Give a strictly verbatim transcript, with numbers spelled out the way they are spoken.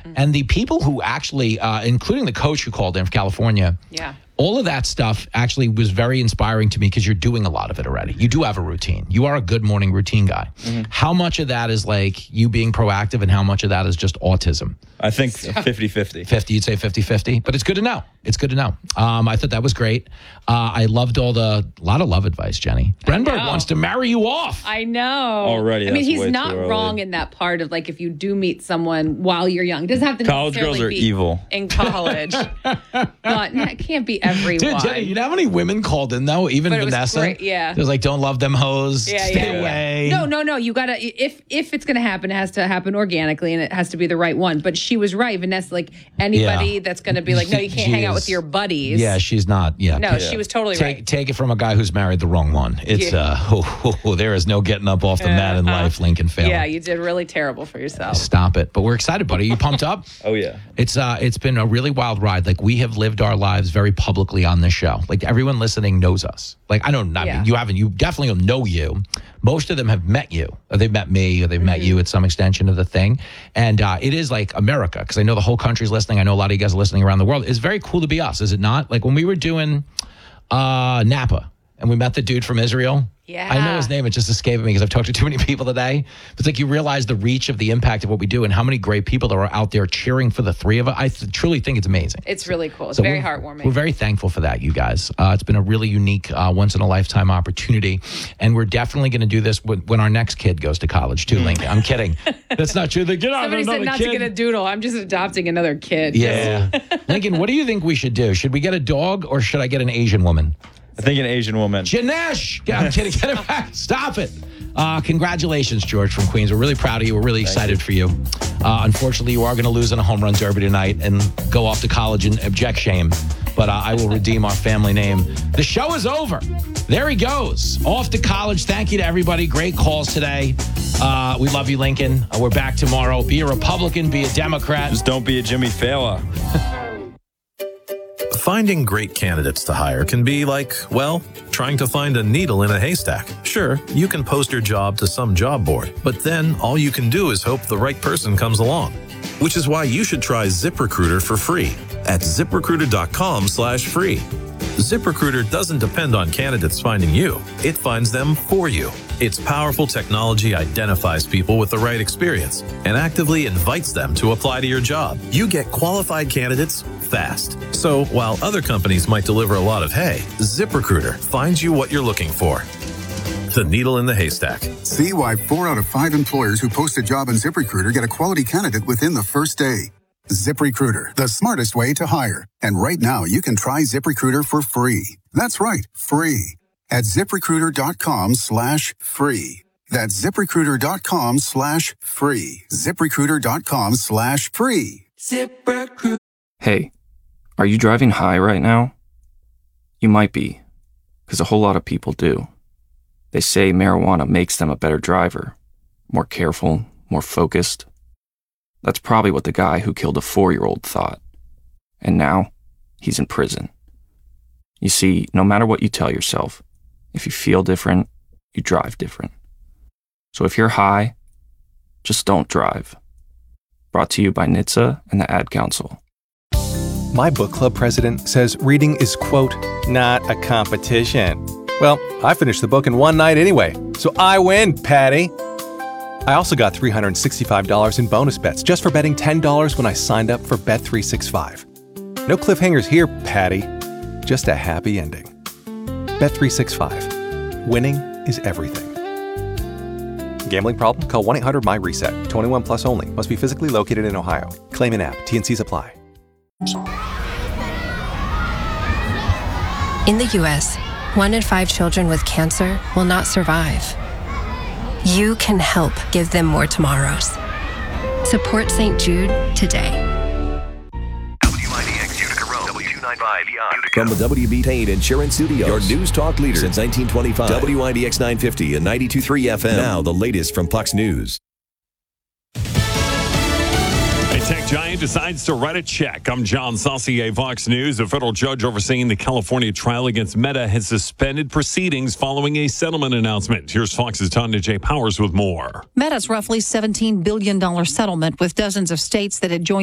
Mm-hmm. And the people who actually, uh, including the coach who called in from California, yeah. all of that stuff actually was very inspiring to me because you're doing a lot of it already. You do have a routine. You are a good morning routine guy. Mm-hmm. How much of that is like you being proactive and how much of that is just autism? I think fifty-fifty. fifty, you'd say fifty-fifty. But it's good to know. It's good to know. Um, I thought that was great. Uh, I loved all the, a lot of love advice, Jenny. Brenberg wants to marry you off. I know. Already. I mean, that's he's way not too early. wrong in that part of like if you do meet someone while you're young. It doesn't have to College necessarily girls are be evil. in college. But it can't be everyone. Dude, Jenny, you know how many women called in though? Even But it was Vanessa. great, yeah. It was like, don't love them hoes. Yeah, Stay yeah, away. No, no, no. You gotta if if it's gonna happen, it has to happen organically and it has to be the right one. But she was right, Vanessa. Like anybody Yeah. that's gonna be like, no, you can't She hang out is- with your buddies. Yeah, she's not. Yeah. No, yeah. she was totally Take, right. take it from a guy who's married the wrong one. It's, Yeah. uh, oh, oh, oh, there is no getting up off the mat in Uh-huh. life, Lincoln Fail. Yeah, you did really terrible for yourself. Stop it. But we're excited, buddy. You pumped up? Oh, yeah. It's uh, it's been a really wild ride. Like we have lived our lives very publicly on this show. Like everyone listening knows us. Like I don't, I Yeah. mean, you haven't. You definitely know you. Most of them have met you. Or they've met me. Or they've met you at some extension of the thing. And uh, it is like America because I know the whole country's listening. I know a lot of you guys are listening around the world. It's very cool to be us, is it not? Like when we were doing uh, Napa and we met the dude from Israel. Yeah. I know his name. It just escaped me because I've talked to too many people today. But it's like you realize the reach of the impact of what we do and how many great people there are out there cheering for the three of us. I th- truly think it's amazing. It's really cool. It's So very we're- heartwarming. We're very thankful for that, you guys. Uh, it's been a really unique, uh, once in a lifetime opportunity. And we're definitely going to do this when, when our next kid goes to college, too, Lincoln. I'm kidding. That's not true. They get out Somebody said another not kid. to get a doodle. I'm just adopting another kid. Yeah. Lincoln, what do you think we should do? Should we get a dog or should I get an Asian woman? I think an Asian woman. Janesh! I'm kidding. Get it back. Stop it. Uh, congratulations, George from Queens. We're really proud of you. We're really excited for you. Uh, unfortunately, you are going to lose in a home run derby tonight and go off to college in abject shame. But uh, I will redeem our family name. The show is over. There he goes. Off to college. Thank you to everybody. Great calls today. Uh, we love you, Lincoln. Uh, we're back tomorrow. Be a Republican. Be a Democrat. Just don't be a Jimmy Fallon. Finding great candidates to hire can be like, well, trying to find a needle in a haystack. Sure, you can post your job to some job board, but then all you can do is hope the right person comes along. Which is why you should try ZipRecruiter for free at ZipRecruiter.com slash free. ZipRecruiter doesn't depend on candidates finding you. It finds them for you. Its powerful technology identifies people with the right experience and actively invites them to apply to your job. You get qualified candidates fast. So while other companies might deliver a lot of hay, ZipRecruiter finds you what you're looking for. The needle in the haystack. See why four out of five employers who post a job on ZipRecruiter get a quality candidate within the first day. ZipRecruiter, the smartest way to hire. And right now, you can try ZipRecruiter for free. That's right, free. At ZipRecruiter.com slash free. That's ZipRecruiter.com slash free. ZipRecruiter.com slash free. ZipRecruiter. Hey, are you driving high right now? You might be, because a whole lot of people do. They say marijuana makes them a better driver, more careful, more focused. That's probably what the guy who killed a four-year-old thought. And now, he's in prison. You see, no matter what you tell yourself, if you feel different, you drive different. So if you're high, just don't drive. Brought to you by N H T S A and the Ad Council. My book club president says reading is, quote, not a competition. Well, I finished the book in one night anyway, so I win, Patty. I also got three hundred sixty-five dollars in bonus bets just for betting ten dollars when I signed up for Bet three sixty-five. No cliffhangers here, Patty. Just a happy ending. Bet three sixty-five. Winning is everything. Gambling problem? Call one eight hundred M Y reset. twenty-one plus only. Must be physically located in Ohio. Claim in app. T N Cs apply. In the U S, one in five children with cancer will not survive. You can help give them more tomorrows. Support Saint Jude today. W I D X Utica Road, W two ninety-five Utica. From the W B Tain Insurance Studios, your news talk leader since nineteen twenty-five. W I D X nine fifty and ninety-two point three F M. Now the latest from Fox News. A tech giant decides to write a check. I'm John Saucier, Fox News. A federal judge overseeing the California trial against Meta has suspended proceedings following a settlement announcement. Here's Fox's Tanya J. Powers with more. Meta's roughly seventeen billion dollars settlement with dozens of states that had joined